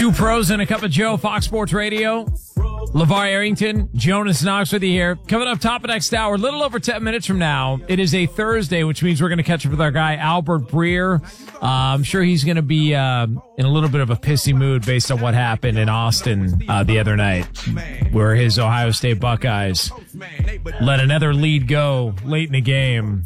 Two pros and a cup of Joe, Fox Sports Radio. LeVar Arrington, Jonas Knox with you here. Coming up top of next hour, a little over 10 minutes from now. It is a Thursday, which means we're going to catch up with our guy, Albert Breer. I'm sure he's going to be in a little bit of a pissy mood based on what happened in Austin the other night, where his Ohio State Buckeyes let another lead go late in the game.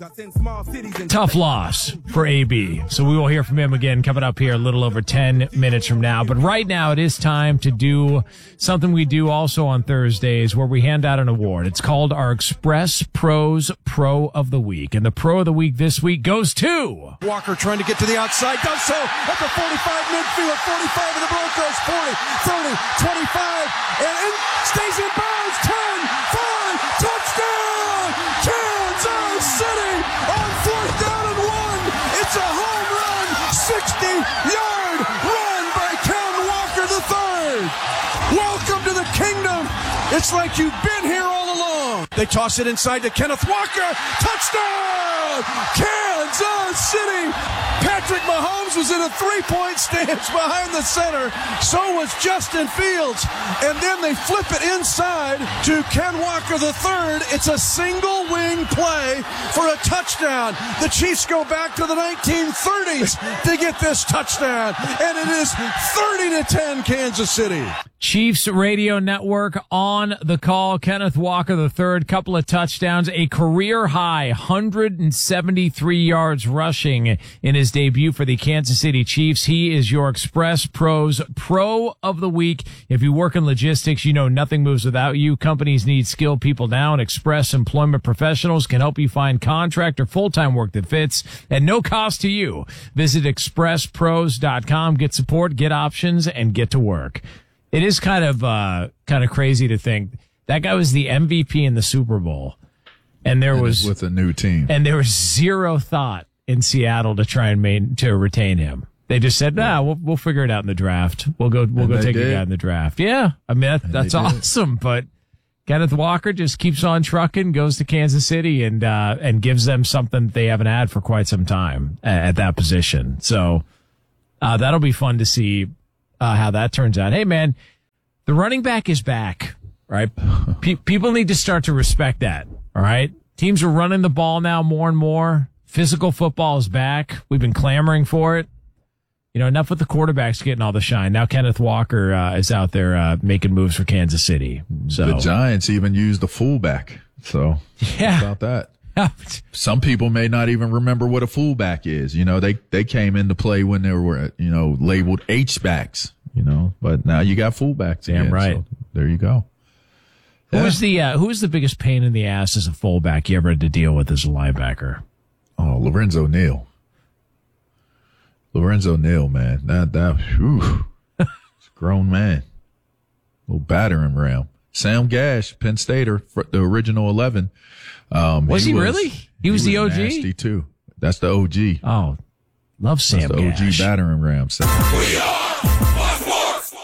Tough loss for AB. So we will hear from him again coming up here a little over 10 minutes from now. But right now it is time to do something we do also on Thursdays where we hand out an award. It's called our Express Pros Pro of the Week. And the Pro of the Week this week goes to... Walker trying to get to the outside. Does so at the 45 midfield. 45 of the Broncos. 40, 30, 25. And stays in bounds. 10, 5, touchdown! Kansas City on 4th down and 1. It's a home run. 60-yard run by Ken Walker III. Welcome to the kingdom. It's like you've been here all along. They toss it inside to Kenneth Walker. Touchdown! Kansas City. Patrick Mahomes was in a three-point stance behind the center. So was Justin Fields. And then they flip it inside to Ken Walker III. It's a single wing play for a touchdown. The Chiefs go back to the 1930s to get this touchdown. And it is 30-10 Kansas City. Chiefs Radio Network on the call. Kenneth Walker III, couple of touchdowns, a career high 173 yards rushing in his debut for the Kansas City Chiefs. He is your Express Pros Pro of the Week. If you work in logistics, you know nothing moves without you. Companies need skilled people now, and Express Employment Professionals can help you find contract or full-time work that fits at no cost to you. Visit expresspros.com, get support, get options, and get to work. It is kind of crazy to think that guy was the MVP in the Super Bowl, and there was with a new team, and there was zero thought in Seattle to try and to retain him. They just said, we'll figure it out in the draft. We'll go take a guy in the draft. Yeah, I mean that's awesome. But Kenneth Walker just keeps on trucking, goes to Kansas City, and gives them something they haven't had for quite some time at that position. So that'll be fun to see. How that turns out. Hey, man, the running back is back, right? People need to start to respect that, all right? Teams are running the ball now more and more. Physical football is back. We've been clamoring for it. You know, enough with the quarterbacks getting all the shine. Now Kenneth Walker is out there making moves for Kansas City. So the Giants even used the fullback. So yeah, about that. Some people may not even remember what a fullback is. You know, they came into play when they were, labeled H-backs, but now you got fullbacks. Damn again, right. So there you go. Yeah. Who was the biggest pain in the ass as a fullback you ever had to deal with as a linebacker? Oh, Lorenzo Neal. Lorenzo Neal, man. Whew. It's a grown man. Little battering ram. Sam Gash, Penn Stater, the original 11. Was he really? He was the OG? Nasty too. That's the OG. Oh, love Sam Gash. The OG battering ram. We are Sports.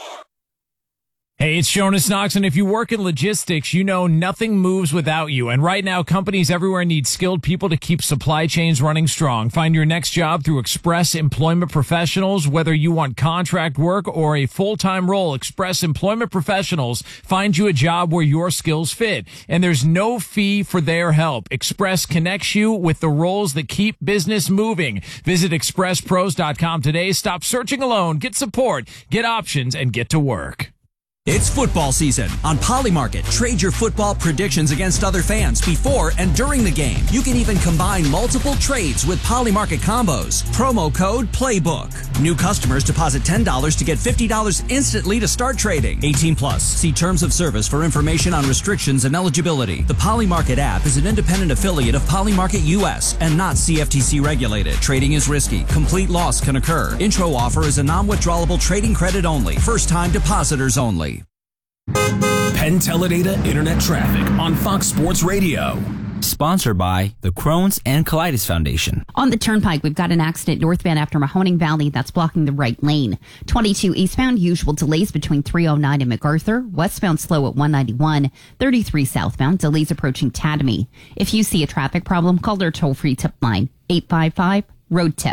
Hey, it's Jonas Knox, and if you work in logistics, you know nothing moves without you. And right now, companies everywhere need skilled people to keep supply chains running strong. Find your next job through Express Employment Professionals. Whether you want contract work or a full-time role, Express Employment Professionals find you a job where your skills fit. And there's no fee for their help. Express connects you with the roles that keep business moving. Visit expresspros.com today. Stop searching alone. Get support, get options, and get to work. It's football season. On Polymarket, trade your football predictions against other fans before and during the game. You can even combine multiple trades with Polymarket combos. Promo code PLAYBOOK. New customers deposit $10 to get $50 instantly to start trading. 18 plus. See terms of service for information on restrictions and eligibility. The Polymarket app is an independent affiliate of Polymarket US and not CFTC regulated. Trading is risky. Complete loss can occur. Intro offer is a non-withdrawable trading credit only. First time depositors only. Penn Teledata Internet Traffic on Fox Sports Radio. Sponsored by the Crohn's and Colitis Foundation. On the Turnpike, we've got an accident northbound after Mahoning Valley that's blocking the right lane. 22 eastbound, usual delays between 309 and MacArthur. Westbound slow at 191. 33 southbound, delays approaching Tatamy. If you see a traffic problem, call their toll-free tip line, 855-ROAD-TIP.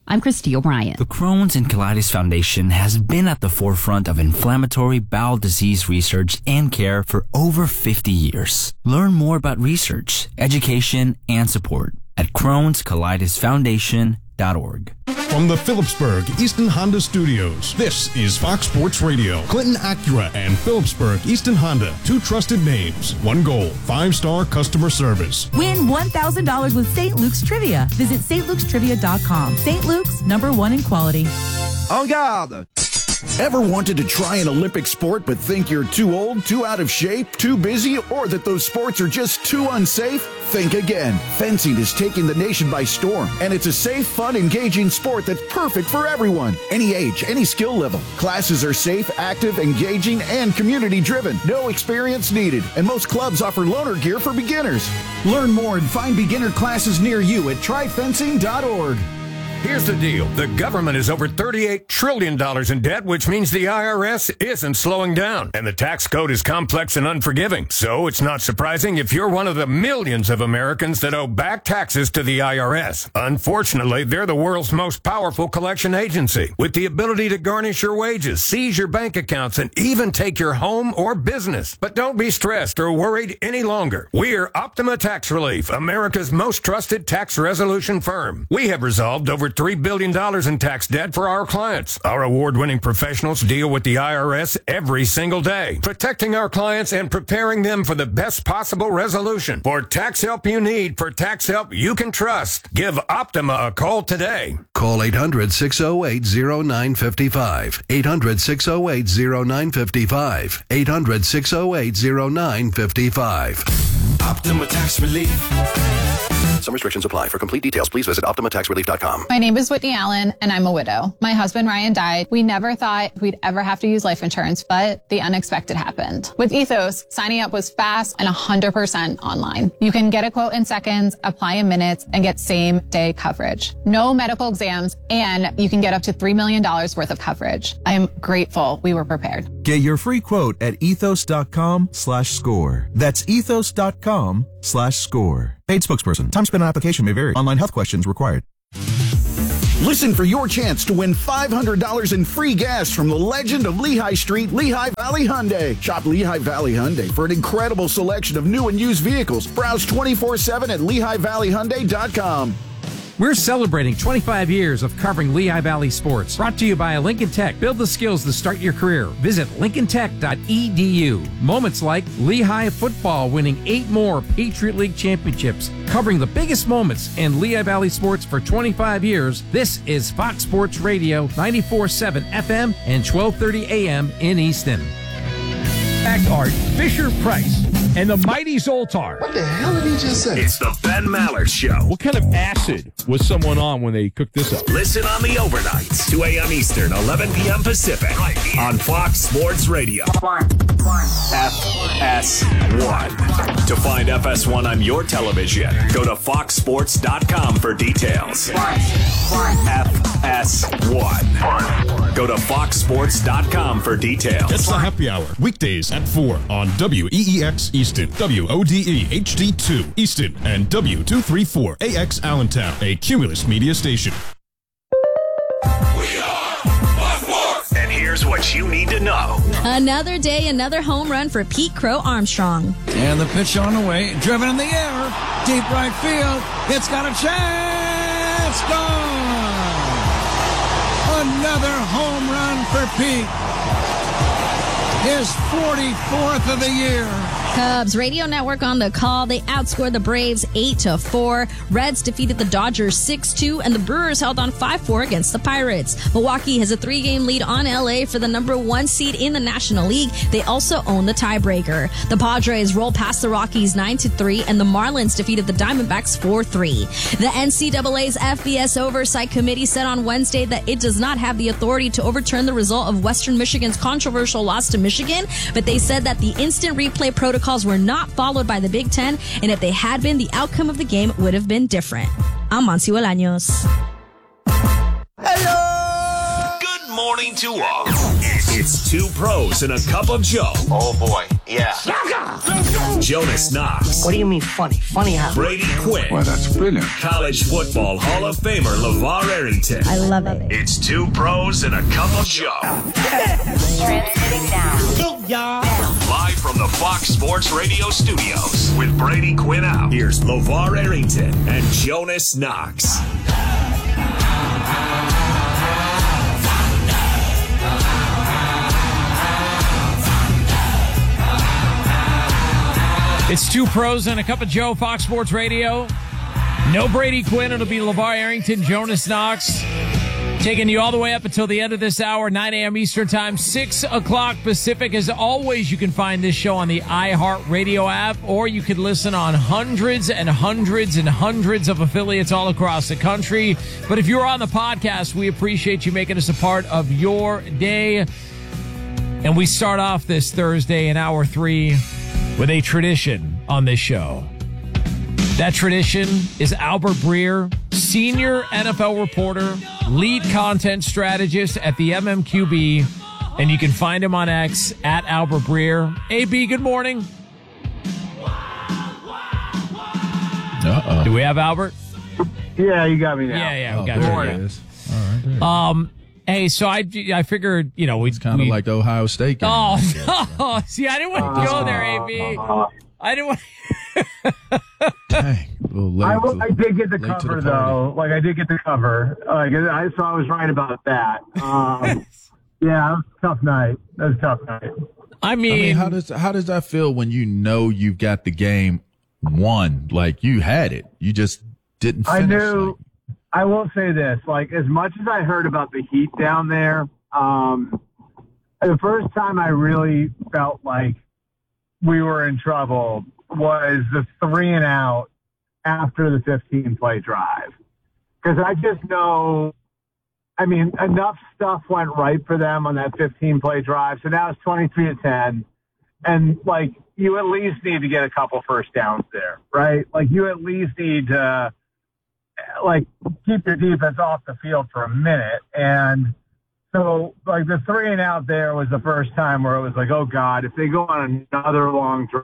I'm Christy O'Brien. The Crohn's and Colitis Foundation has been at the forefront of inflammatory bowel disease research and care for over 50 years. Learn more about research, education, and support at Crohn'sColitisFoundation.org. From the Phillipsburg Easton Honda Studios, this is Fox Sports Radio. Clinton Acura and Phillipsburg Easton Honda, two trusted names, one goal, 5-star customer service. Win $1,000 with St. Luke's Trivia. Visit stlukes.com. St. Luke's, #1 in quality. En garde! Ever wanted to try an Olympic sport but think you're too old, too out of shape, too busy, or that those sports are just too unsafe? Think again. Fencing is taking the nation by storm, and it's a safe, fun, engaging sport that's perfect for everyone. Any age, any skill level. Classes are safe, active, engaging, and community-driven. No experience needed, and most clubs offer loaner gear for beginners. Learn more and find beginner classes near you at tryfencing.org. Here's the deal. The government is over $38 trillion in debt, which means the IRS isn't slowing down. And the tax code is complex and unforgiving. So it's not surprising if you're one of the millions of Americans that owe back taxes to the IRS. Unfortunately, they're the world's most powerful collection agency, with the ability to garnish your wages, seize your bank accounts, and even take your home or business. But don't be stressed or worried any longer. We're Optima Tax Relief, America's most trusted tax resolution firm. We have resolved over $3 billion in tax debt for our clients. Our award-winning professionals deal with the IRS every single day, protecting our clients and preparing them for the best possible resolution. For tax help you need, for tax help you can trust, give Optima a call today. Call 800-608-0955. 800-608-0955. 800-608-0955. Optima Tax Relief. Some restrictions apply. For complete details, please visit OptimaTaxRelief.com. My name is Whitney Allen, and I'm a widow. My husband, Ryan, died. We never thought we'd ever have to use life insurance, but the unexpected happened. With Ethos, signing up was fast and 100% online. You can get a quote in seconds, apply in minutes, and get same-day coverage. No medical exams, and you can get up to $3 million worth of coverage. I am grateful we were prepared. Get your free quote at ethos.com/score. That's ethos.com/score. Paid spokesperson. Time spent on application may vary. Online health questions required. Listen for your chance to win $500 in free gas from the legend of Lehigh Street, Lehigh Valley Hyundai. Shop Lehigh Valley Hyundai for an incredible selection of new and used vehicles. Browse 24/7 at LehighValleyHyundai.com. We're celebrating 25 years of covering Lehigh Valley sports. Brought to you by Lincoln Tech. Build the skills to start your career. Visit lincolntech.edu. Moments like Lehigh football winning 8 more Patriot League championships. Covering the biggest moments in Lehigh Valley sports for 25 years. This is Fox Sports Radio, 94.7 FM and 1230 AM in Easton. Art, Fisher Price, and the mighty Zoltar. What the hell did he just say? It's the Ben Maller Show. What kind of acid was someone on when they cooked this up? Listen on the overnights, 2 a.m. Eastern, 11 p.m. Pacific, right here on Fox Sports Radio. FS1. To find FS1 on your television, go to foxsports.com for details. FS1. Go to foxsports.com for details. It's the happy hour. Weekdays at 4 on WEEX Easton, WODE HD2 Easton, and W234AX Allentown, a Cumulus media station. We are Fox Sports. And here's what you need to know. Another day, another home run for Pete Crow Armstrong. And the pitch on the way, driven in the air, deep right field. It's got a chance. Gone. Another home run for Pete. His 44th of the year. Cubs radio network on the call. They outscored the Braves 8-4. Reds defeated the Dodgers 6-2, and the Brewers held on 5-4 against the Pirates. Milwaukee has a 3-game lead on LA for the number 1 seed in the National League. They also own the tiebreaker. The Padres rolled past the Rockies 9-3, and the Marlins defeated the Diamondbacks 4-3. The NCAA's FBS Oversight Committee said on Wednesday that it does not have the authority to overturn the result of Western Michigan's controversial loss to Michigan, but they said that the instant replay protocols were not followed by the Big Ten, and if they had been, the outcome of the game would have been different. I'm Monsi Bolaños. Hello! Good morning. morning to all. It's two pros and a cup of Joe. Oh, boy. Yeah. Jonas Knox. What do you mean funny? Funny how? Brady Quinn. Well, that's brilliant. College football Hall of Famer LeVar Arrington. I love it. It's two pros and a cup of Joe. Transmitting now. Live from the Fox Sports Radio studios with Brady Quinn out. Here's LeVar Arrington and Jonas Knox. It's two pros and a cup of Joe, Fox Sports Radio. No Brady Quinn. It'll be LeVar Arrington, Jonas Knox, taking you all the way up until the end of this hour, 9 a.m. Eastern Time, 6 o'clock Pacific. As always, you can find this show on the iHeartRadio app, or you can listen on hundreds and hundreds and hundreds of affiliates all across the country. But if you're on the podcast, we appreciate you making us a part of your day. And we start off this Thursday in hour 3 with a tradition on this show. That tradition is Albert Breer, senior NFL reporter, lead content strategist at the MMQB, and you can find him on X at Albert Breer. AB, good morning. Uh-oh. Do we have Albert? Yeah, you got me now. Yeah, we got you. All right. Hey, so I figured, it's kind of like the Ohio State game. Oh, no. See, I didn't want to go there, AB. I didn't want Dang. I did get the cover, though. Like, I did get the cover. So I was right about that. Yeah, it was a tough night. That was a tough night. I mean, how does that feel when you know you've got the game won? Like, you had it. You just didn't finish. I knew. I will say this, like, as much as I heard about the heat down there, the first time I really felt like we were in trouble was the 3-and-out after the 15-play drive. Because I just know, enough stuff went right for them on that 15-play drive. So now it's 23-10. And, like, you at least need to get a couple first downs there, right? Like, you at least need to keep your defense off the field for a minute. And so, like, the 3-and-out there was the first time where it was like, oh, God, if they go on another long drive,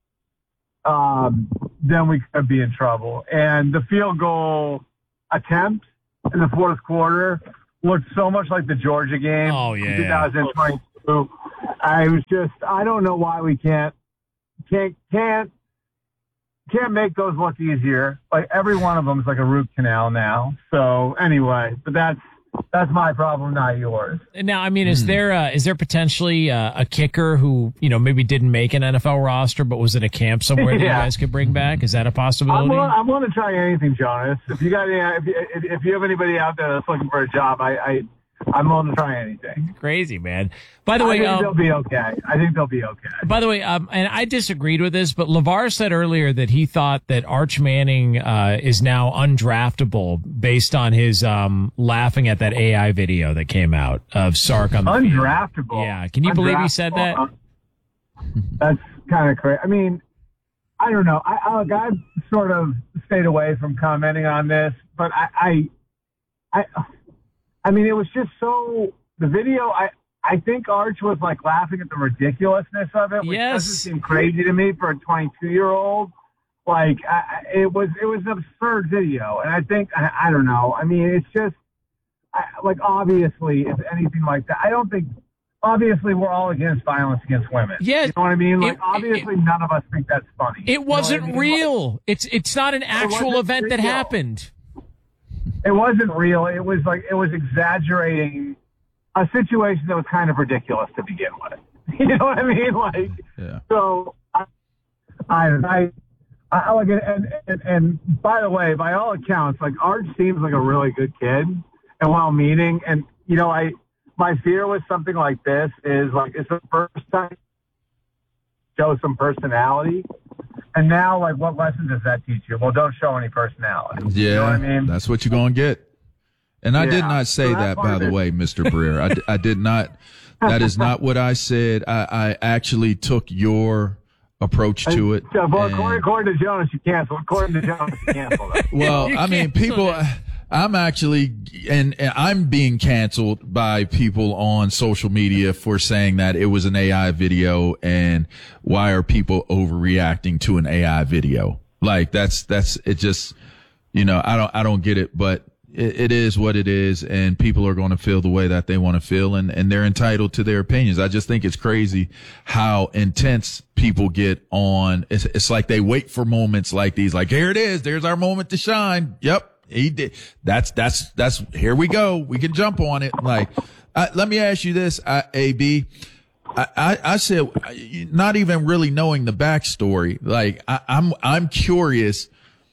then we could be in trouble. And the field goal attempt in the fourth quarter looked so much like the Georgia game in 2022. I don't know why we can't make those look easier. Like, every one of them is like a root canal now. So anyway, but that's my problem, not yours. Now, is there potentially a kicker who, maybe didn't make an NFL roster, but was at a camp somewhere that you guys could bring back? Is that a possibility? I'm willing to try anything, Jonas. If you got if you have anybody out there that's looking for a job, I'm willing to try anything. Crazy, man. By the way, I think they'll be okay. By the way, and I disagreed with this, but LeVar said earlier that he thought that Arch Manning is now undraftable based on his laughing at that AI video that came out of Sark on the undraftable. Field. Yeah, can you believe he said that? That's kind of crazy. I don't know. I've sort of stayed away from commenting on this, but it was just so the video. I think Arch was like laughing at the ridiculousness of it, which doesn't seem crazy to me for a 22-year-old. Like, it was an absurd video, and I think I don't know. It's just obviously, if anything like that, I don't think. Obviously, we're all against violence against women. Yeah, you know what I mean. Like, obviously, none of us think that's funny. It wasn't real. It's not an actual event that happened. It wasn't real. It was exaggerating a situation that was kind of ridiculous to begin with. You know what I mean? Like, so I like it. And by the way, by all accounts, like, Arch seems like a really good kid and well-meaning. And my fear with something like this is, like, it's the first time show some personality. And now, like, what lesson does that teach you? Well, don't show any personality. Yeah, you know what I mean? That's what you're going to get. And I did not say that, by the way, Mr. Breer. I did not. That is not what I said. I actually took your approach to it. So, according to Jonas, you cancel. According to Jonas, you cancel. Well, people. I'm actually, and I'm being canceled by people on social media for saying that it was an AI video, and why are people overreacting to an AI video? Like that's it. Just, I don't get it, but it is what it is, and people are going to feel the way that they want to feel, and they're entitled to their opinions. I just think it's crazy how intense people get on. It's like they wait for moments like these, like, here it is. There's our moment to shine. Yep. He did. That's, here we go. We can jump on it. Like, let me ask you this, AB. I said, not even really knowing the backstory. Like, I'm curious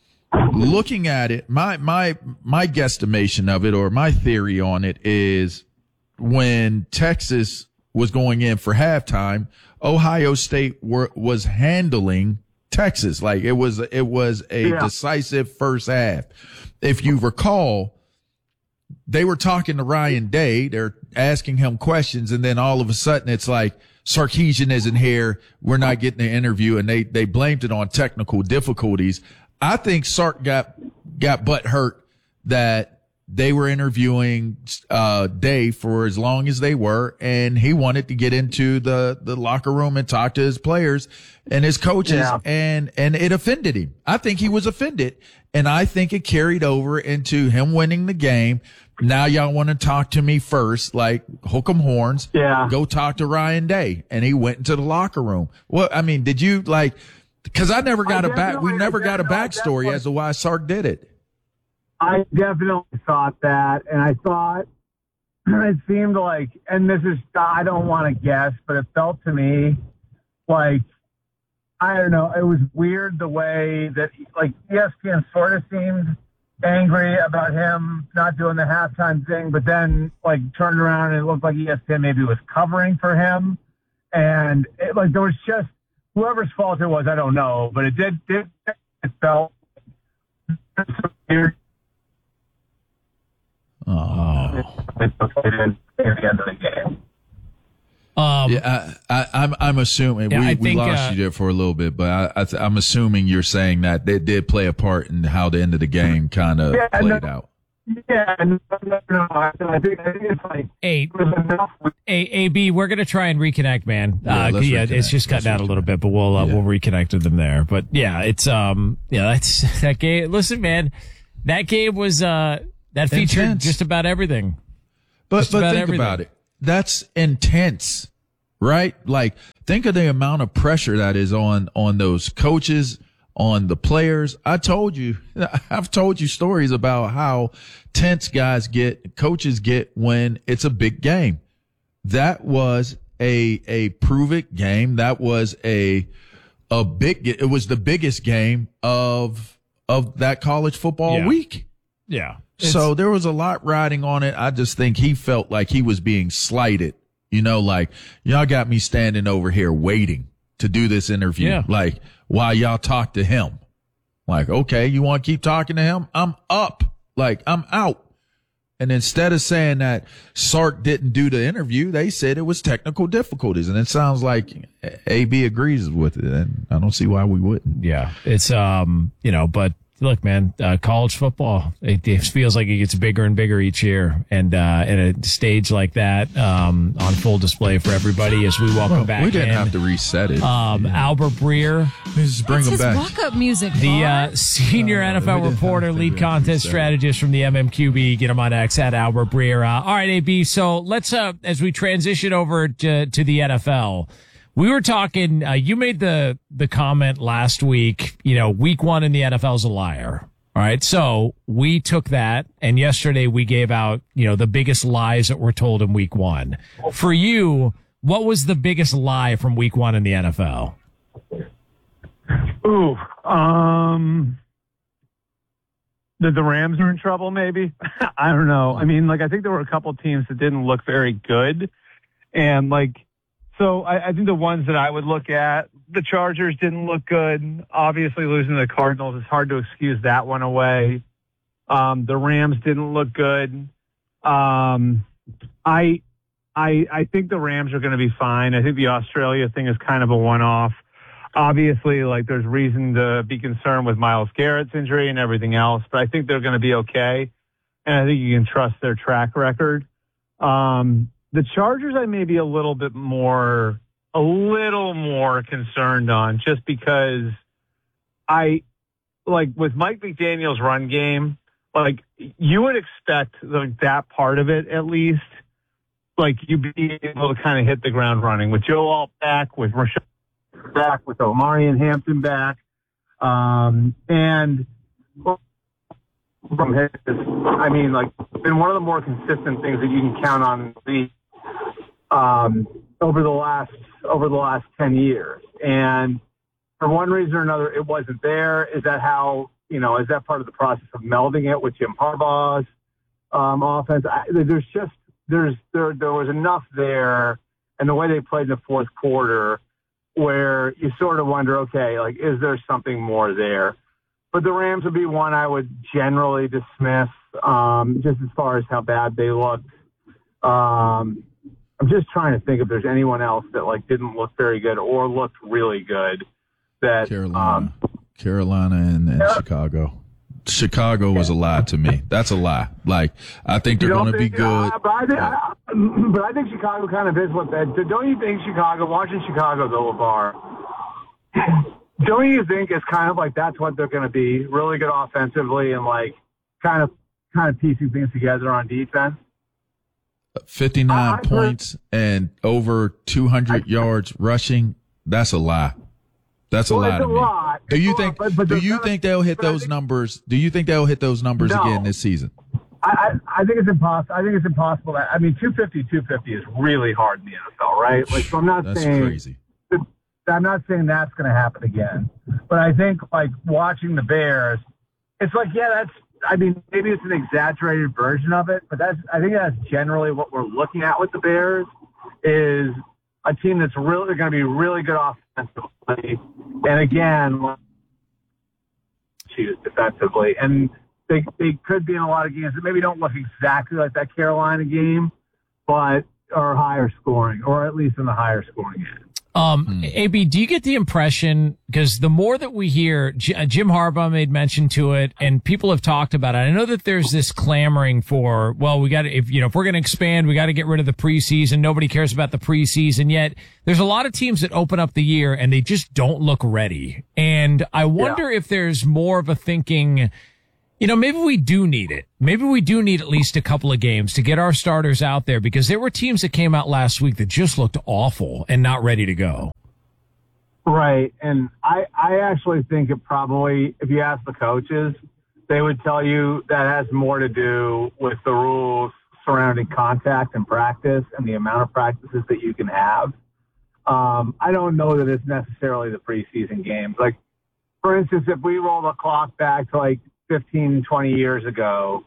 looking at it. My guesstimation of it, or my theory on it, is when Texas was going in for halftime, Ohio State was handling Texas. Like, it was a decisive first half. If you recall, they were talking to Ryan Day. They're asking him questions, and then all of a sudden it's like, Sarkisian isn't here. We're not getting the interview, and they blamed it on technical difficulties. I think Sark got butt hurt that they were interviewing Day for as long as they were, and he wanted to get into the locker room and talk to his players and his coaches, and it offended him. I think he was offended, and I think it carried over into him winning the game. Now y'all want to talk to me first, like hook 'em horns. Yeah. Go talk to Ryan Day, and he went into the locker room. Well, I mean, did you like? Because I never got we never got a backstory as to why Sark did it. I definitely thought that, and I thought it seemed like, and this is, I don't want to guess, but it felt to me like, I don't know, it was weird the way that, like, ESPN sort of seemed angry about him not doing the halftime thing, but then, like, turned around and it looked like ESPN maybe was covering for him, and it, like, there was just, whoever's fault it was, I don't know, but it felt weird. Oh. At the end of the game. I'm assuming we lost you there for a little bit, but I'm assuming you're saying that they did play a part in how the end of the game kind of played out. Yeah, no, I think it's like AB. We're gonna try and reconnect, man. It's just cutting out a little bit, but we'll reconnect with them there. But yeah, it's that's that game. Listen, man, that game was that featured intense. Just about everything. But think about it. That's intense, right? Like, think of the amount of pressure that is on those coaches, on the players. I've told you stories about how tense coaches get when it's a big game. That was a prove-it game. That was it was the biggest game of that college football week. Yeah. So there was a lot riding on it. I just think he felt like he was being slighted. Like, y'all got me standing over here waiting to do this interview. Yeah. Like, while y'all talk to him. Like, okay, you want to keep talking to him? I'm up. Like, I'm out. And instead of saying that Sark didn't do the interview, they said it was technical difficulties. And it sounds like AB agrees with it. And I don't see why we wouldn't. Yeah. It's, but look, man, college football, it feels like it gets bigger and bigger each year. And at a stage like that, on full display for everybody as we welcome back in. We didn't have to reset it. Albert Breer. Just bring him back. Walk-up music. The senior NFL reporter, lead contest strategist from the MMQB. Get him on X at Albert Breer. All right, AB. So let's, as we transition over to the NFL, we were talking, you made the comment last week, week one in the NFL is a liar. All right. So we took that, and yesterday we gave out, the biggest lies that were told in week one. For you, what was the biggest lie from week one in the NFL? Ooh, that the Rams are in trouble, maybe? I don't know. I mean, I think there were a couple teams that didn't look very good. And, so I think the ones that I would look at, the Chargers didn't look good. Obviously, losing to the Cardinals, it's hard to excuse that one away. The Rams didn't look good. I think the Rams are going to be fine. I think the Australia thing is kind of a one-off. Obviously, there's reason to be concerned with Myles Garrett's injury and everything else, but I think they're going to be okay. and I think you can trust their track record. The Chargers, I may be a little more concerned on, just because with Mike McDaniel's run game, you would expect that part of it, at least, you be able to kind of hit the ground running with Joe Alt back, with Rashad back, with Omari and Hampton back. And from his, been one of the more consistent things that you can count on over the last 10 years. And for one reason or another, it wasn't there. Is that how, is that part of the process of melding it with Jim Harbaugh's offense? There was enough there, and the way they played in the fourth quarter, where you sort of wonder, okay, is there something more there? But the Rams would be one I would generally dismiss, just as far as how bad they looked. I'm just trying to think if there's anyone else that didn't look very good or looked really good. That Carolina and Chicago. Chicago was a lie to me. That's a lie. I think they're going to be good. But I think Chicago kind of is what that. Don't you think Chicago, watching Chicago though, LeVar, don't you think it's kind of that's what they're going to be? Really good offensively and kind of piecing things together on defense. 59 points and over 200 yards rushing. That's a lie. That's a lie to me. Do you think they'll hit those numbers? Do you think they'll hit those numbers again this season? I think it's impossible. 250 is really hard in the NFL, right? So I'm not saying crazy. I'm not saying that's going to happen again. But I think watching the Bears, it's maybe it's an exaggerated version of it, but I think that's generally what we're looking at with the Bears, is a team that's really going to be really good offensively, and again, choose defensively. And they could be in a lot of games that maybe don't look exactly like that Carolina game, but are higher scoring, or at least in the higher scoring game. AB, do you get the impression, because the more that we hear, Jim Harbaugh made mention to it, and people have talked about it. I know that there's this clamoring for, well, we got to, if we're going to expand, we got to get rid of the preseason. Nobody cares about the preseason yet. There's a lot of teams that open up the year and they just don't look ready. And I wonder if there's more of a thinking, maybe we do need it. Maybe we do need at least a couple of games to get our starters out there, because there were teams that came out last week that just looked awful and not ready to go. Right. And I actually think it probably, if you ask the coaches, they would tell you that has more to do with the rules surrounding contact and practice and the amount of practices that you can have. I don't know that it's necessarily the preseason games. For instance, if we roll the clock back to 15, 20 years ago,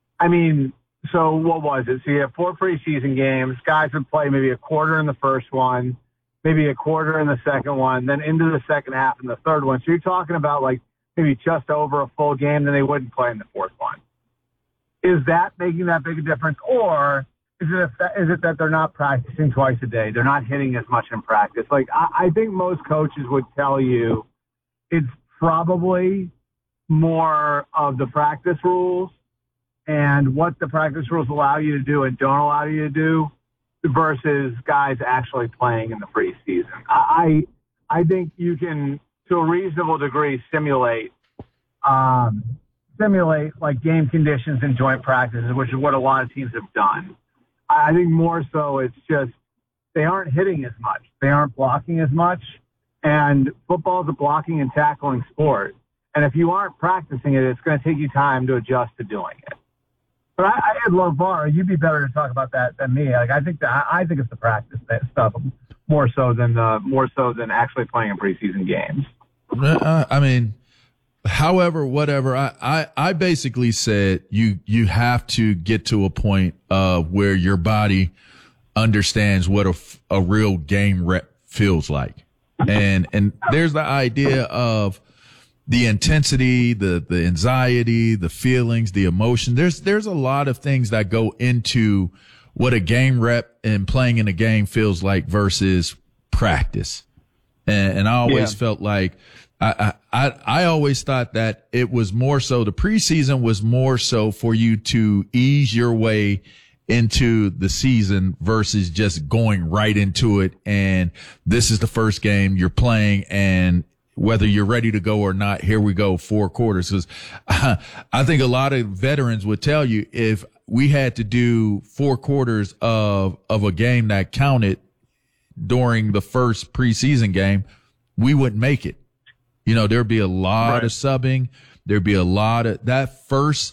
so what was it? So you have 4 preseason games. Guys would play maybe a quarter in the first one, maybe a quarter in the second one, then into the second half in the third one. So you're talking about maybe just over a full game, then they wouldn't play in the fourth one. Is that making that big a difference? Or is it that they're not practicing twice a day? They're not hitting as much in practice. I think most coaches would tell you it's probably more of the practice rules and what the practice rules allow you to do and don't allow you to do versus guys actually playing in the preseason. I think you can, to a reasonable degree, simulate game conditions in joint practices, which is what a lot of teams have done. I think more so it's just they aren't hitting as much. They aren't blocking as much. And football is a blocking and tackling sport. And if you aren't practicing it, it's going to take you time to adjust to doing it. But I LeVar, you'd be better to talk about that than me. I think it's the practice stuff more so than actually playing in preseason games. However, whatever. I basically said you have to get to a point of where your body understands what a real game rep feels like, and there's the idea of the intensity, the anxiety, the feelings, the emotion. There's a lot of things that go into what a game rep and playing in a game feels like versus practice. And I always felt like I always thought that it was more so, the preseason was more so for you to ease your way into the season versus just going right into it. And this is the first game you're playing, and whether you're ready to go or not, here we go, 4 quarters. Because I think a lot of veterans would tell you, if we had to do 4 quarters of a game that counted during the first preseason game, we wouldn't make it. You know, there'd be a lot of subbing. There'd be a lot of that first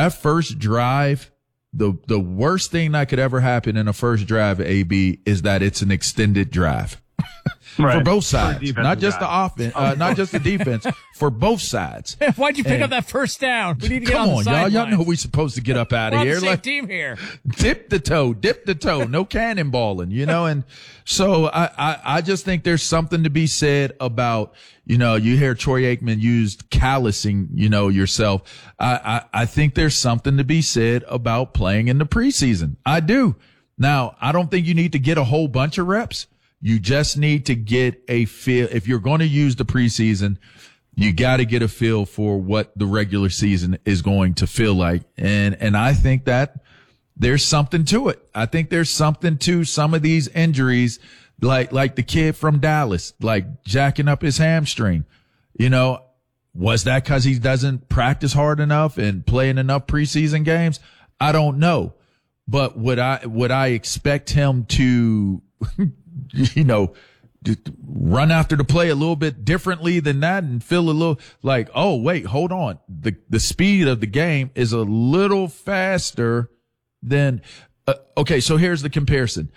drive. The worst thing that could ever happen in a first drive, AB, is that it's an extended drive. For both sides, not just the offense, not just the defense, for both sides. Why'd you pick up that first down? We need to get on the sidelines. Y'all know we're supposed to get up out of here. We're on the same team here. Dip the toe, no cannonballing, you know. And so I just think there's something to be said about, you know, you hear Troy Aikman used callousing, you know, yourself. I think there's something to be said about playing in the preseason. I do. Now, I don't think you need to get a whole bunch of reps. You just need to get a feel. If you're going to use the preseason, you got to get a feel for what the regular season is going to feel like. And I think that there's something to it. I think there's something to some of these injuries, like the kid from Dallas, like jacking up his hamstring. You know, was that because he doesn't practice hard enough and play in enough preseason games? I don't know. But would I expect him to, you know, run after the play a little bit differently than that and feel a little like, oh, wait, hold on. The speed of the game is a little faster than, okay. So here's the comparison.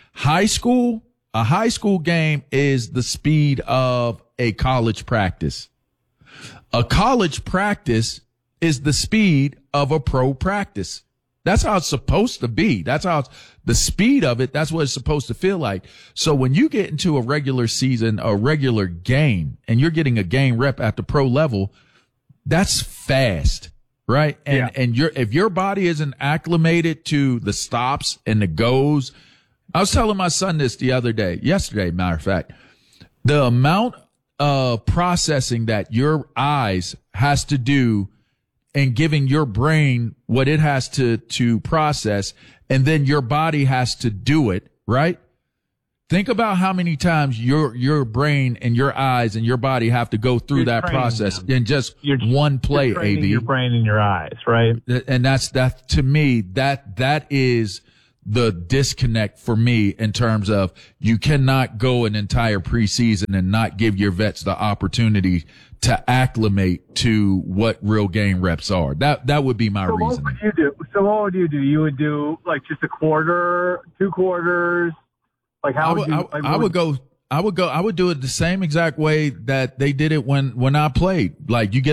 A high school game is the speed of a college practice. A college practice is the speed of a pro practice. That's how it's supposed to be. That's how the speed of it. That's what it's supposed to feel like. So when you get into a regular season, a regular game, and you're getting a game rep at the pro level, that's fast, right? And if your body isn't acclimated to the stops and the goes, I was telling my son this yesterday, matter of fact, the amount of processing that your eyes has to do and giving your brain what it has to process, and then your body has to do it, right? Think about how many times your brain and your eyes and your body have to go through that process in just one play, AB. Your brain and your eyes, right? And that to me, that is the disconnect for me, in terms of you cannot go an entire preseason and not give your vets the opportunity to acclimate to what real game reps are. That would be my reason. What would you do? You would do like just a quarter, 2 quarters? Like how would you? I would do it the same exact way that they did it when I played. Like you get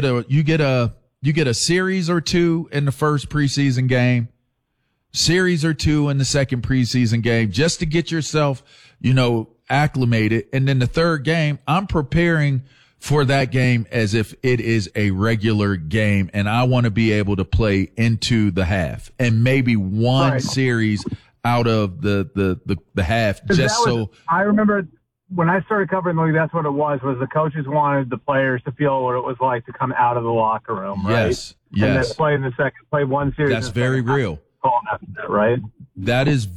a series or 2 in the first preseason game, series or 2 in the second preseason game, just to get yourself, you know, acclimated. And then the third game, I'm preparing for that game as if it is a regular game, and I want to be able to play into the half and maybe one series out of the half, just so. I remember when I started covering the league, that's what it was the coaches wanted the players to feel what it was like to come out of the locker room, right? Yes. And then play one series. That's very real. Right? That is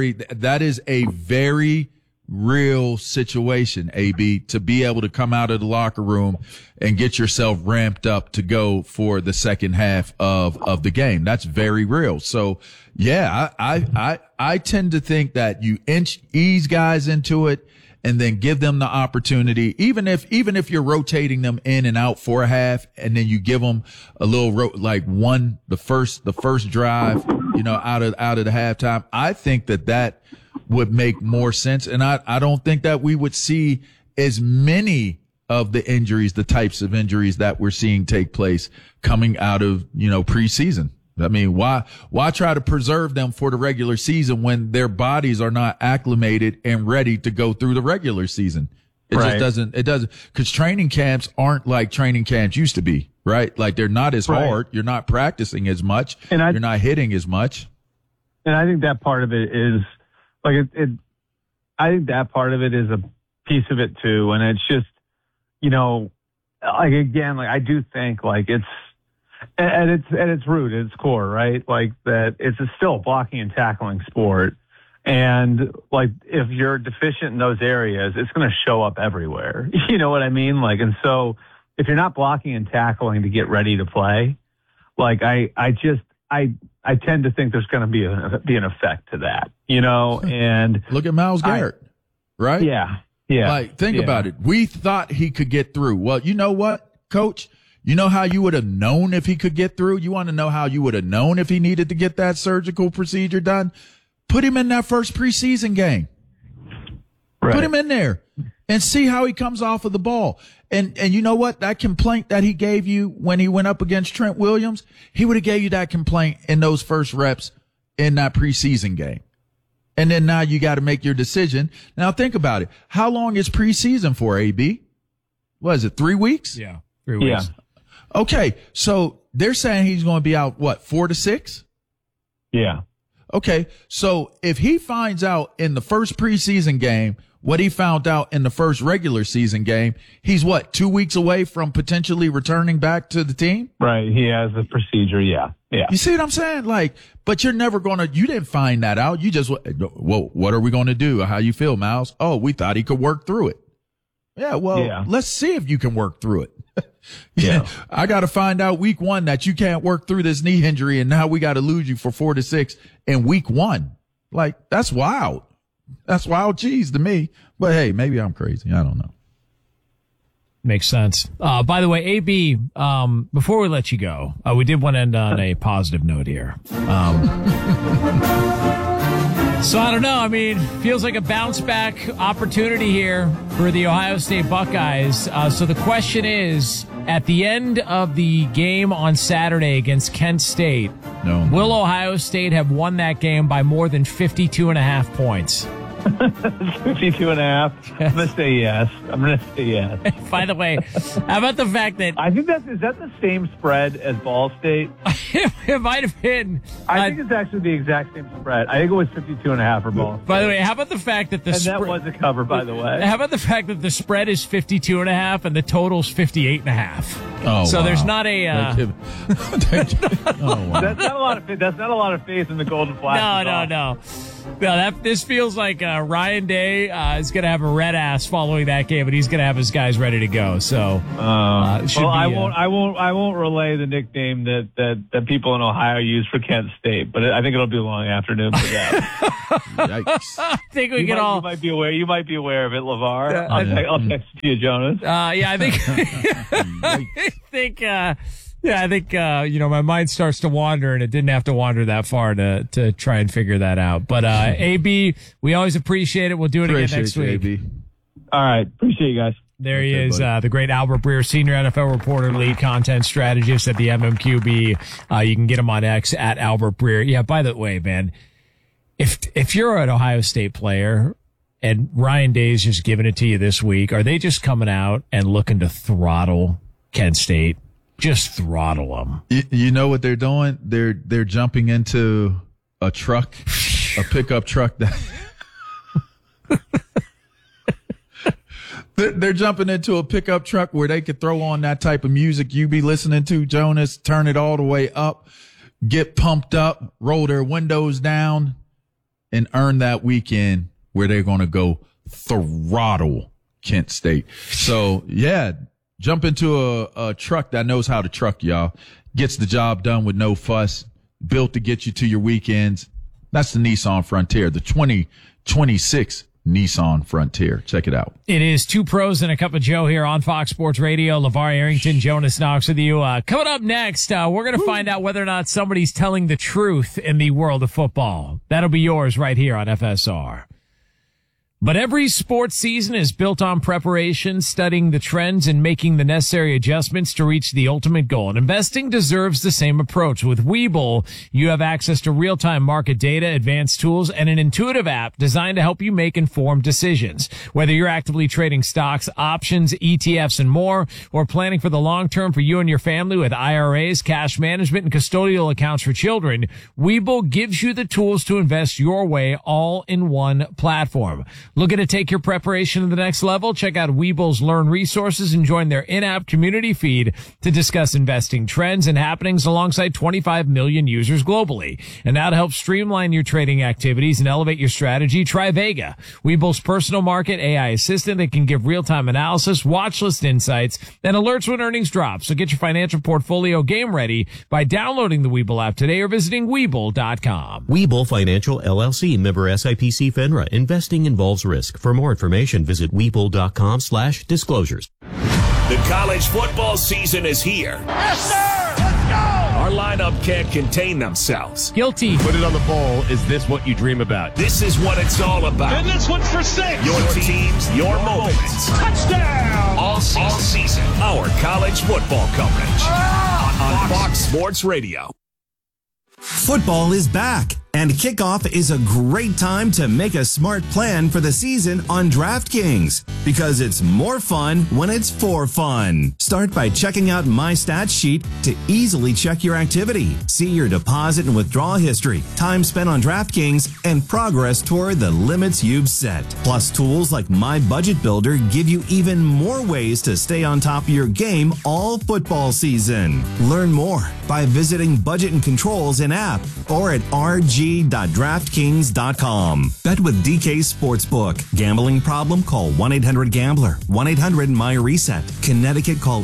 a very real situation, AB, to be able to come out of the locker room and get yourself ramped up to go for the second half of the game. That's very real. So yeah, I tend to think that you ease guys into it and then give them the opportunity, even if you're rotating them in and out for a half, and then you give them a little the first drive, you know, out of the halftime. I think that would make more sense. And I don't think that we would see as many of the injuries, the types of injuries that we're seeing take place coming out of, you know, preseason. I mean, why try to preserve them for the regular season when their bodies are not acclimated and ready to go through the regular season? It doesn't, because training camps aren't like training camps used to be, right? Like they're not as hard. You're not practicing as much. And you're not hitting as much. And I think that part of it is like, I think that part of it is a piece of it too. And it's just, you know, like, again, like, I do think, like, it's at its root, at its core, right? Like, that it's still a blocking and tackling sport. And, like, if you're deficient in those areas, it's going to show up everywhere. You know what I mean? Like, and so if you're not blocking and tackling to get ready to play, like, I tend to think there's going to be an effect to that, you know? And look at Myles Garrett, right? Yeah. Yeah. Like, think about it. We thought he could get through. Well, you know what, Coach? You know how you would have known if he could get through? You want to know how you would have known if he needed to get that surgical procedure done? Put him in that first preseason game. Right. Put him in there and see how he comes off of the ball. And you know what? That complaint that he gave you when he went up against Trent Williams, he would have gave you that complaint in those first reps in that preseason game. And then now you got to make your decision. Now think about it. How long is preseason for, AB? What is it, 3 weeks? Yeah, 3 weeks. Yeah. Okay, so they're saying he's going to be out, what, 4 to 6? Yeah. Okay, so if he finds out in the first preseason game what he found out in the first regular season game, he's what, 2 weeks away from potentially returning back to the team? Right, he has a procedure, yeah. You see what I'm saying? Like, but you're never you didn't find that out. You just, well, what are we going to do? How you feel, Myles? Oh, we thought he could work through it. Yeah, well, let's see if you can work through it. Yeah. I got to find out week 1 that you can't work through this knee injury, and now we got to lose you for 4 to 6 in week 1. Like, that's wild. That's wild cheese to me. But hey, maybe I'm crazy. I don't know. Makes sense. By the way, AB, before we let you go, we did want to end on a positive note here. So I don't know. I mean, feels like a bounce back opportunity here for the Ohio State Buckeyes. So the question is, at the end of the game on Saturday against Kent State, will Ohio State have won that game by more than 52.5 points? 52.5. I'm going to say yes. By the way, how about the fact that I think is that the same spread as Ball State? It might have been. I think it's actually the exact same spread. I think it was 52.5 for Ball State. By the way, how about the fact that that was a cover, by the way. How about the fact that the spread is 52.5 and the total's 58.5? Oh, so wow. There's not a. Wow. That's not a lot of. That's not a lot of faith in the Golden Flash. No. This feels like Ryan Day is going to have a red ass following that game, and he's going to have his guys ready to go. So, I won't relay the nickname that people in Ohio use for Kent State, but I think it'll be a long afternoon for that. Yikes! I think we can all. You might be aware. You might be aware of it, LeVar. I'll text it to you, Jonas. Yeah, I think. I think my mind starts to wander, and it didn't have to wander that far to try and figure that out. But AB, we always appreciate it. We'll do it again next week. AB. All right, appreciate you guys. There he is, the great Albert Breer, senior NFL reporter, lead content strategist at the MMQB. You can get him on X at Albert Breer. Yeah, by the way, man, if you're an Ohio State player and Ryan Day's just giving it to you this week, are they just coming out and looking to throttle Kent State? Just throttle them. You know what they're doing? They're jumping into a truck, a pickup truck that they're jumping into a pickup truck where they could throw on that type of music you be listening to, Jonas, turn it all the way up, get pumped up, roll their windows down, and earn that weekend where they're going to go throttle Kent State. So, yeah. Jump into a truck that knows how to truck, y'all. Gets the job done with no fuss. Built to get you to your weekends. That's the Nissan Frontier, the 2026 Nissan Frontier. Check it out. It is Two Pros and a Cup of Joe here on Fox Sports Radio. LeVar Arrington, Jonas Knox with you. Coming up next, we're going to find out whether or not somebody's telling the truth in the world of football. That'll be yours right here on FSR. But every sports season is built on preparation, studying the trends, and making the necessary adjustments to reach the ultimate goal. And investing deserves the same approach. With Webull, you have access to real-time market data, advanced tools, and an intuitive app designed to help you make informed decisions. Whether you're actively trading stocks, options, ETFs, and more, or planning for the long term for you and your family with IRAs, cash management, and custodial accounts for children, Webull gives you the tools to invest your way all in one platform. Looking to take your preparation to the next level? Check out Weeble's Learn resources and join their in-app community feed to discuss investing trends and happenings alongside 25 million users globally. And now to help streamline your trading activities and elevate your strategy, try Vega, Weeble's personal market AI assistant that can give real-time analysis, watch list insights, and alerts when earnings drop. So get your financial portfolio game ready by downloading the Weeble app today or visiting Weeble.com. Weeble Financial LLC, member SIPC FINRA. Investing involves risk. For more information, visit Weeble.com/disclosures. The college football season is here. Yes, sir! Let's go! Our lineup can't contain themselves. Guilty. Put it on the bowl. Is this what you dream about? This is what it's all about. And this one's for 6. Your teams, your moments. Touchdown! All season. Our college football coverage on Fox Sports Radio. Football is back, and kickoff is a great time to make a smart plan for the season on DraftKings, because it's more fun when it's for fun. Start by checking out My Stats Sheet to easily check your activity, see your deposit and withdrawal history, time spent on DraftKings, and progress toward the limits you've set. Plus, tools like My Budget Builder give you even more ways to stay on top of your game all football season. Learn more by visiting Budget and Controls in app or at rg.draftkings.com. Bet with DK Sportsbook. Gambling problem? Call 1-800-GAMBLER. 1-800-MY-RESET. Connecticut, call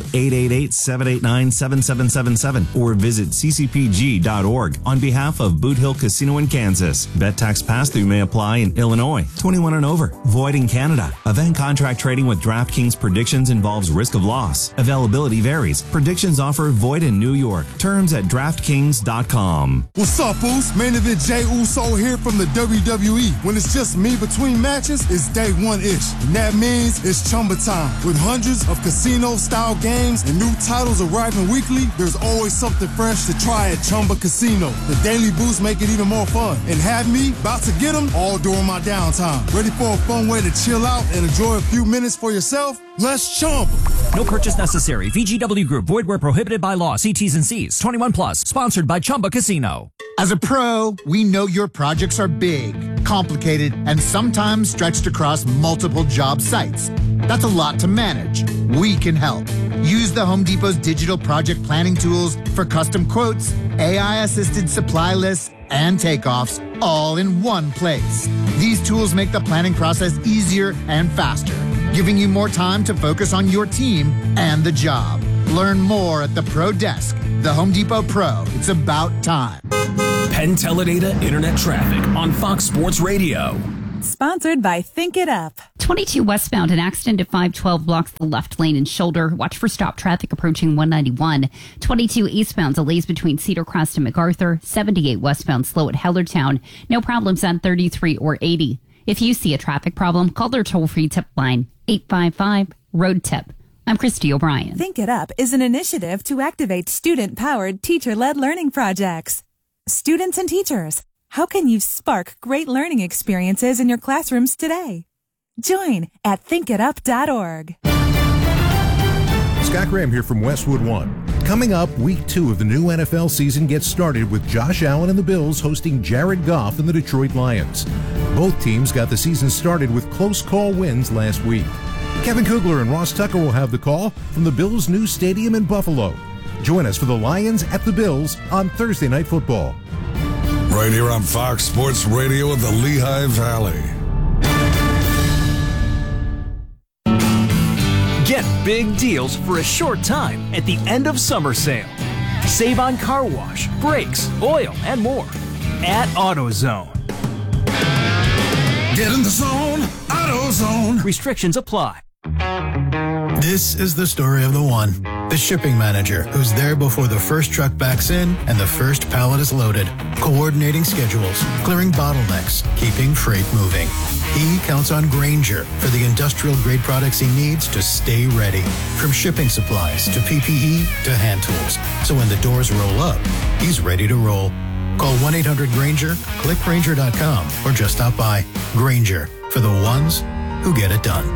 888-789-7777 or visit ccpg.org on behalf of Boot Hill Casino in Kansas. Bet tax pass-through may apply in Illinois. 21 and over. Void in Canada. Event contract trading with DraftKings predictions involves risk of loss. Availability varies. Predictions offer void in New York. Terms at DraftKings.com. What's up, Uso? Main event Jey Uso here from the WWE. When it's just me between matches, it's day one-ish. And that means it's Chumba time. With hundreds of casino-style games and new titles arriving weekly, there's always something fresh to try at Chumba Casino. The daily boosts make it even more fun. And have me about to get them all during my downtime. Ready for a fun way to chill out and enjoy a few minutes for yourself? Let's Chumba. No purchase necessary. VGW Group. Void where prohibited by law. See T's and C's. 21 plus. Sponsored by Chumba Casino. As a pro, we know your projects are big, complicated, and sometimes stretched across multiple job sites. That's a lot to manage. We can help. Use the Home Depot's digital project planning tools for custom quotes, AI-assisted supply lists, and takeoffs all in one place. These tools make the planning process easier and faster, giving you more time to focus on your team and the job. Learn more at the Pro Desk. The Home Depot Pro. It's about time. Penn Teledata Internet Traffic on Fox Sports Radio. Sponsored by Think It Up. 22 westbound, an accident at 512 blocks the left lane and shoulder. Watch for stop traffic approaching 191. 22 eastbound, delays between Cedar Crest and MacArthur. 78 westbound, slow at Hellertown. No problems on 33 or 80. If you see a traffic problem, call their toll-free tip line, 855-ROAD-TIP. I'm Christy O'Brien. Think It Up is an initiative to activate student-powered, teacher-led learning projects. Students and teachers, how can you spark great learning experiences in your classrooms today? Join at thinkitup.org. Scott Graham here from Westwood One. Coming up, week 2 of the new NFL season gets started with Josh Allen and the Bills hosting Jared Goff and the Detroit Lions. Both teams got the season started with close call wins last week. Kevin Kugler and Ross Tucker will have the call from the Bills' new stadium in Buffalo. Join us for the Lions at the Bills on Thursday Night Football. Right here on Fox Sports Radio of the Lehigh Valley. Get big deals for a short time at the end of summer sale. Save on car wash, brakes, oil, and more at AutoZone. Get in the zone, AutoZone. Restrictions apply. This is the story of the one, the shipping manager, who's there before the first truck backs in and the first pallet is loaded, coordinating schedules, clearing bottlenecks, keeping freight moving. He counts on Grainger for the industrial-grade products he needs to stay ready, from shipping supplies to PPE to hand tools. So when the doors roll up, he's ready to roll. Call 1-800-GRAINGER, click Grainger.com, or just stop by. Grainger, for the ones who get it done.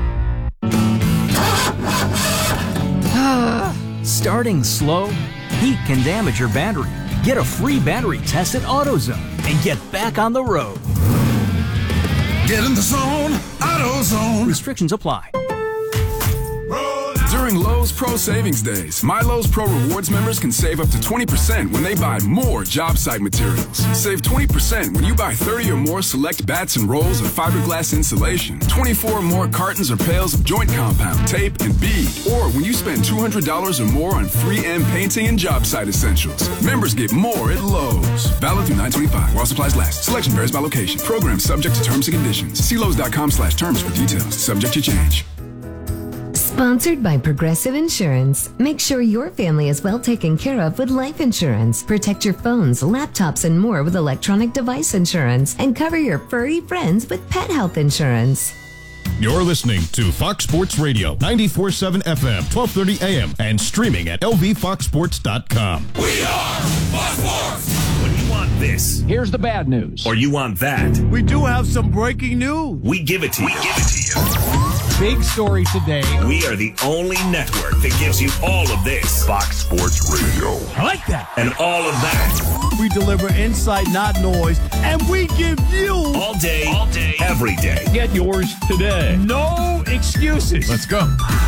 Starting slow? Heat can damage your battery. Get a free battery test at AutoZone and get back on the road. Get in the zone, AutoZone. Restrictions apply. During Lowe's Pro Savings Days, My Lowe's Pro Rewards members can save up to 20% when they buy more job site materials. Save 20% when you buy 30 or more select bats and rolls of fiberglass insulation, 24 or more cartons or pails of joint compound, tape, and bead, or when you spend $200 or more on 3M painting and job site essentials. Members get more at Lowe's. Valid through 9/25 while supplies last. Selection varies by location. Program subject to terms and conditions. See Lowe's.com/terms for details. Subject to change. Sponsored by Progressive Insurance. Make sure your family is well taken care of with life insurance. Protect your phones, laptops, and more with electronic device insurance. And cover your furry friends with pet health insurance. You're listening to Fox Sports Radio, 94.7 FM, 1230 AM, and streaming at lvfoxsports.com. We are Fox Sports. When you want this, here's the bad news. Or you want that, we do have some breaking news. We give it to you. Big story today. We are the only network that gives you all of this. Fox Sports Radio. I like that. And all of that. We deliver insight, not noise, and we give you all day, every day. Get yours today. No excuses. Let's go.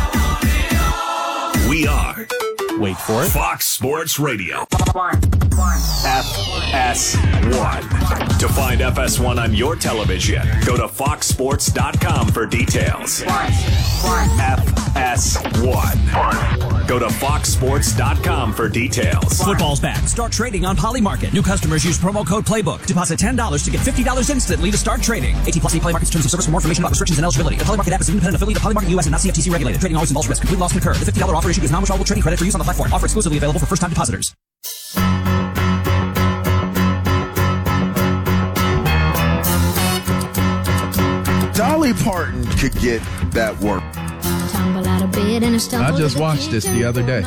We are. Wait for it. Fox Sports Radio. FS1. To find FS1 on your television, go to foxsports.com for details. FS1. Go to foxsports.com for details. Football's back. Start trading on Polymarket. New customers use promo code Playbook. Deposit $10 to get $50 instantly to start trading. 18+ Polymarket's terms of service. For more information about restrictions and eligibility. The Polymarket app is an independent affiliate of Polymarket US and not CFTC regulated. Trading always involves risk. Complete loss can occur. The $50 offer issued is non-withdrawable trading credit for use on the platform. Offer exclusively available for first-time depositors. Dolly Parton could get that work. I just watched this the other day.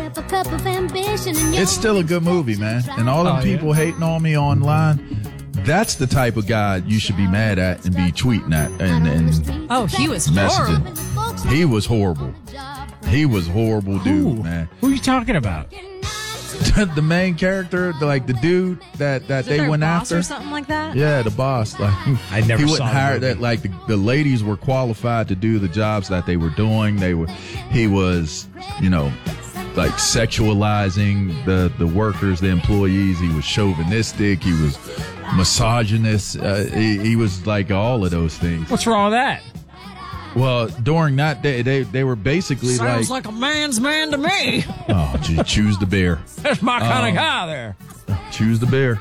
It's still a good movie, man. And all them people hating on me online, that's the type of guy you should be mad at and be tweeting at and he was messaging. horrible. He was horrible. He was horrible dude, man. Who are you talking about? The main character, like the dude that they went after, or something like that. Yeah, the boss. Like I never he saw wouldn't hire that. Like the ladies were qualified to do the jobs that they were doing. He was, like sexualizing the workers, the employees. He was chauvinistic. He was misogynist. He was like all of those things. What's wrong with that? Well, during that day, they were basically sounds like a man's man to me. Oh, gee, choose the bear. That's my kind of guy there. Choose the bear.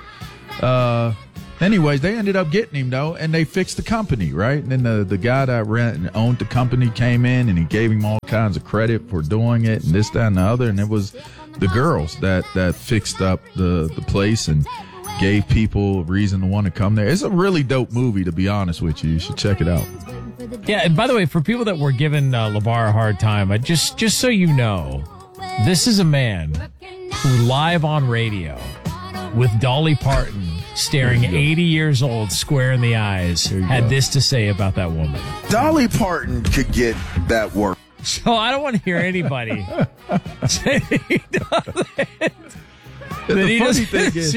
Anyways, they ended up getting him though, and they fixed the company, right? And then the guy that owned the company came in, and he gave him all kinds of credit for doing it, and this, that, and the other. And it was the girls that fixed up the place and gave people a reason to want to come there. It's a really dope movie, to be honest with you. You should check it out. Yeah, and by the way, for people that were giving LeVar a hard time, just so you know, this is a man who live on radio with Dolly Parton staring 80 years old square in the eyes had this to say about that woman. Dolly Parton could get that work. So I don't want to hear anybody say that he doesn't. The funny thing is,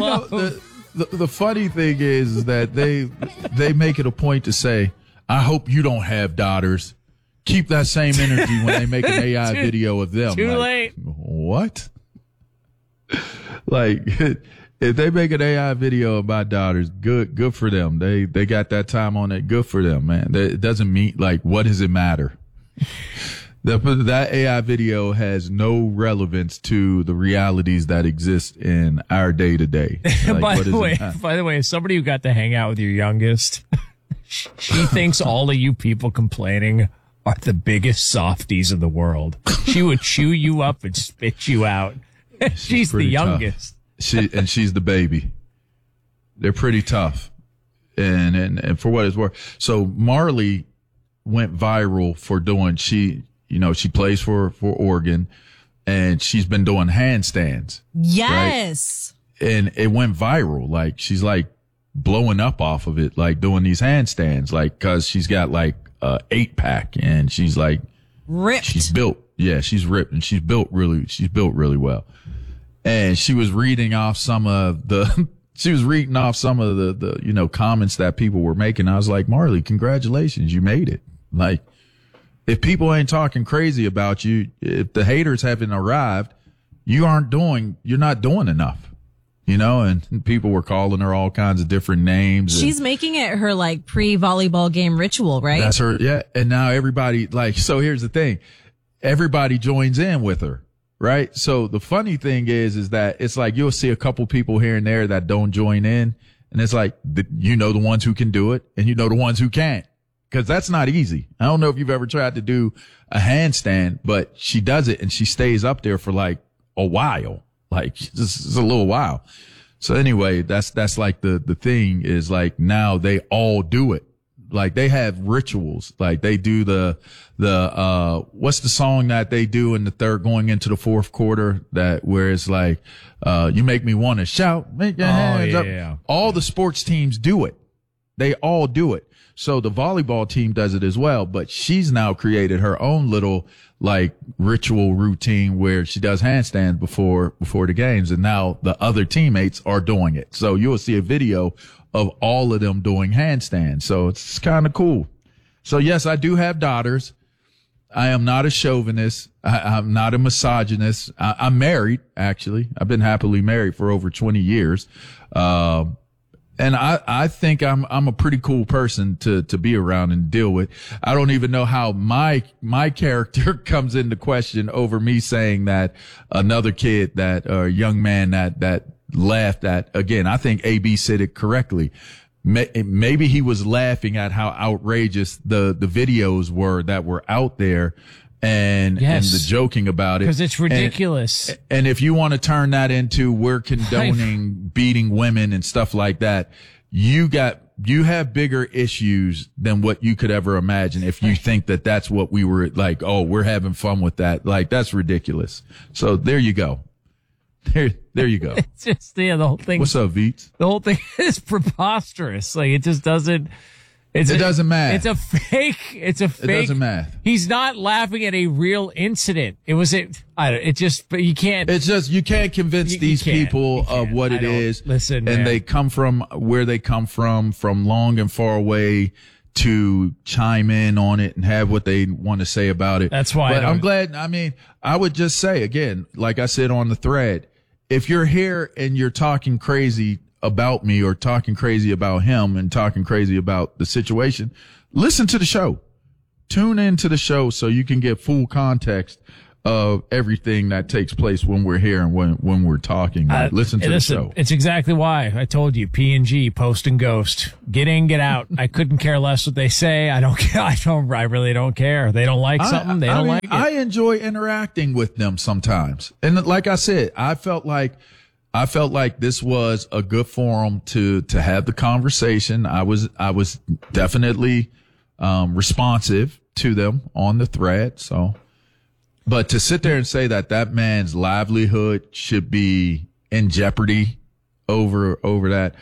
the funny thing is that they make it a point to say, I hope you don't have daughters. Keep that same energy when they make an AI video of them. Too late. What? Like, if they make an AI video about daughters, good for them. They got that time on it. Good for them, man. It doesn't mean, like, what does it matter? That AI video has no relevance to the realities that exist in our day to day. By the way, as somebody who got to hang out with your youngest, she thinks all of you people complaining are the biggest softies in the world. She would chew you up and spit you out. She's the youngest. She's the baby. They're pretty tough. And for what it's worth. So Marley went viral for doing, she plays for Oregon, and she's been doing handstands. Yes. Right? And it went viral. Like, she's like blowing up off of it, like doing these handstands, like, cause she's got like a 8-pack and she's like ripped. She's built. Yeah, she's ripped and she's built really well. And she was reading off some of the she was reading off some of the comments that people were making. I was like, Marley, congratulations. You made it. Like, if people ain't talking crazy about you, if the haters haven't arrived, you're not doing enough. And people were calling her all kinds of different names. She's making it her like pre-volleyball game ritual, right? That's her. Yeah. And now everybody so here's the thing. Everybody joins in with her, right? So the funny thing is that it's like you'll see a couple people here and there that don't join in. And it's like, the ones who can do it and the ones who can't. Cause that's not easy. I don't know if you've ever tried to do a handstand, but she does it and she stays up there for like a while. Like just a little while. So anyway, that's like the thing is like now they all do it. Like they have rituals. Like they do the what's the song that they do in the third going into the fourth quarter that where it's like, you make me want to shout, make your hands up. Yeah. All the sports teams do it. They all do it. So the volleyball team does it as well, but she's now created her own little like ritual routine where she does handstands before the games. And now the other teammates are doing it. So you'll see a video of all of them doing handstands. So it's kind of cool. So yes, I do have daughters. I am not a chauvinist. I'm not a misogynist. I'm married, actually. I've been happily married for over 20 years. And I think I'm a pretty cool person to be around and deal with. I don't even know how my character comes into question over me saying that another kid or young man that laughed at, again, I think AB said it correctly. Maybe he was laughing at how outrageous the videos were that were out there. And the joking about it. Because it's ridiculous. And if you want to turn that into we're condoning beating women and stuff like that, you have bigger issues than what you could ever imagine if you think that that's what we were like, oh, we're having fun with that. Like, that's ridiculous. So there you go. There you go. It's just, the whole thing. What's up, Veets? The whole thing is preposterous. Like, it just doesn't. It doesn't matter. It's a fake. It doesn't matter. He's not laughing at a real incident. But you can't. It's just, you can't convince these people of what it is. Listen, and man. they come from where they come from long and far away to chime in on it and have what they want to say about it. That's why. But I'm glad. I mean, I would just say again, like I said on the thread, if you're here and you're talking crazy about me or talking crazy about him and talking crazy about the situation, listen to the show. Tune into the show so you can get full context of everything that takes place when we're here and when we're talking. Listen to the show. It's exactly why I told you P&G, post and ghost. Get in, get out. I couldn't care less what they say. I don't care. I really don't care. They don't like something. They don't like it. I enjoy interacting with them sometimes. And like I said, I felt like this was a good forum to have the conversation. I was definitely responsive to them on the thread. So, but to sit there and say that man's livelihood should be in jeopardy over that,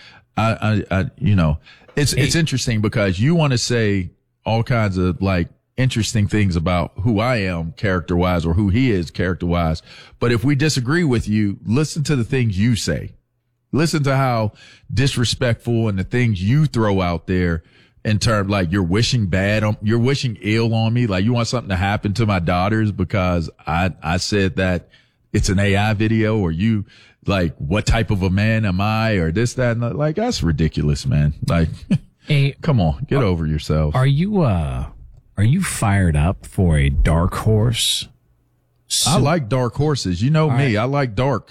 it's interesting because you want to say all kinds of like interesting things about who I am character wise or who he is character wise. But if we disagree with you, listen to the things you say. Listen to how disrespectful and the things you throw out there in terms like you're wishing you're wishing ill on me. Like you want something to happen to my daughters because I said that it's an AI video or you like, what type of a man am I or this, that, and that. Like, that's ridiculous, man. Like, come on, get over yourself. Are you fired up for a dark horse? I like dark horses. You know me. I like dark.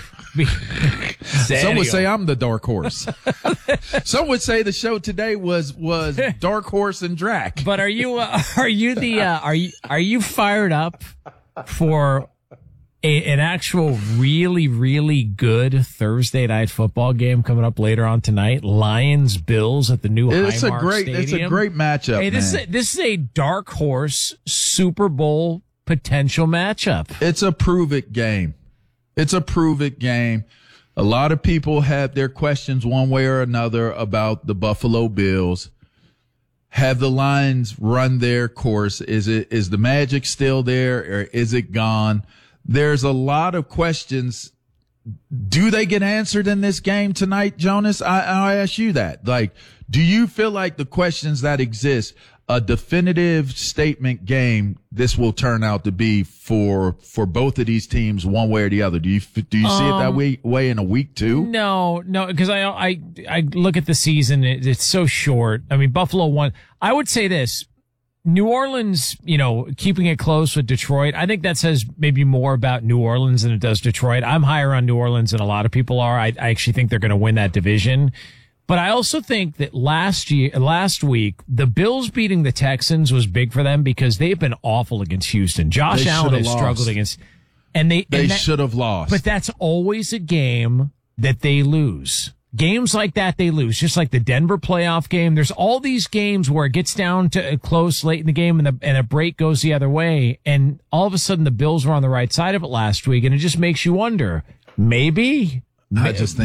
Some would say I'm the dark horse. Some would say the show today was Dark Horse and Drac. But are you fired up for an actual really, really good Thursday night football game coming up later on tonight? Lions Bills at the new Highmark Stadium. It's a great matchup. Hey, this is a dark horse Super Bowl potential matchup. It's a prove it game. A lot of people have their questions one way or another about the Buffalo Bills. Have the Lions run their course? Is the magic still there or is it gone? There's a lot of questions do they get answered in this game tonight, Jonas? I'll ask you that. Like, do you feel like the questions that exist, a definitive statement game, this will turn out to be for both of these teams one way or the other? Do you see it that way in a week too? No, because I look at the season. It's so short. I mean, Buffalo won. I would say this. New Orleans, keeping it close with Detroit, I think that says maybe more about New Orleans than it does Detroit. I'm higher on New Orleans than a lot of people are. I actually think they're going to win that division. But I also think that last week, the Bills beating the Texans was big for them because they've been awful against Houston. Josh Allen has struggled against, and they should have lost. But that's always a game that they lose. Games like that, they lose, just like the Denver playoff game. There's all these games where it gets down to close late in the game and a break goes the other way. And all of a sudden the Bills were on the right side of it last week. And it just makes you wonder, maybe this is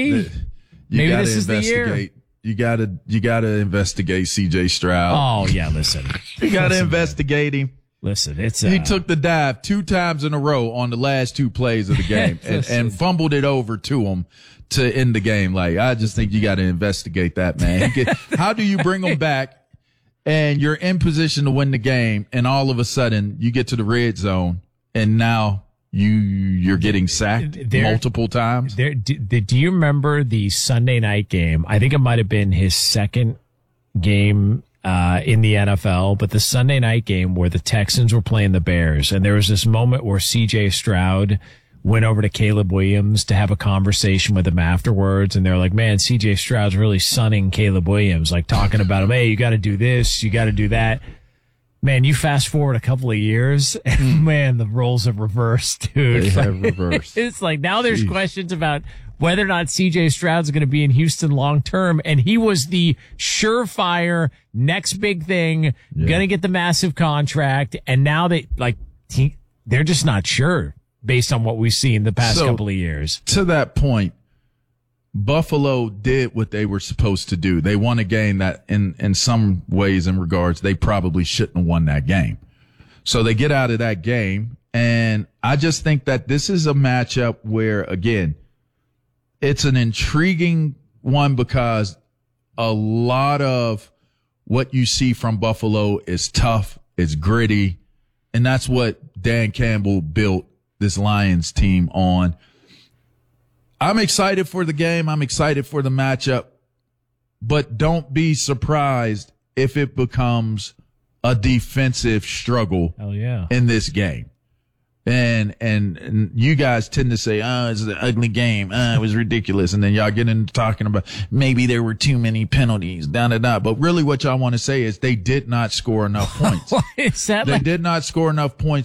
the year. You gotta investigate CJ Stroud. Oh yeah. Listen, you gotta investigate him. Listen, he took the dive 2 times in a row on the last 2 plays of the game and fumbled it over to him to end the game. Like, I just think you got to investigate that, man. How do you bring them back and you're in position to win the game and all of a sudden you get to the red zone and now you're getting sacked multiple times? Do you remember the Sunday night game? I think it might have been his second game in the NFL, but the Sunday night game where the Texans were playing the Bears, and there was this moment where CJ Stroud went over to Caleb Williams to have a conversation with him afterwards, and they're like, man, CJ Stroud's really sunning Caleb Williams, like talking about him, hey, you got to do this, you got to do that. Man, you fast forward a couple of years, and man, the roles have reversed, dude. They have reversed. It's like now there's questions about whether or not CJ Stroud's going to be in Houston long term, and he was the surefire next big thing, going to get the massive contract, and now they're just not sure based on what we've seen the past couple of years. To that point, Buffalo did what they were supposed to do. They won a game that in some ways and regards, they probably shouldn't have won that game. So they get out of that game. And I just think that this is a matchup where, again, it's an intriguing one because a lot of what you see from Buffalo is tough, it's gritty, and that's what Dan Campbell built this Lions team on. I'm excited for the game. I'm excited for the matchup, but don't be surprised if it becomes a defensive struggle in this game. And you guys tend to say, it's an ugly game. It was ridiculous. And then y'all get into talking about maybe there were too many penalties, But really what y'all want to say is they did not score enough points. Why is that? They did not score enough points